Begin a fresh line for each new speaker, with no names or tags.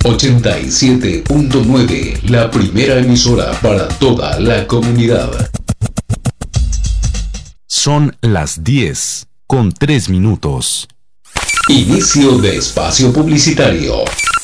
87.9, la primera emisora para toda la comunidad.
Son las 10:03.
Inicio de espacio publicitario.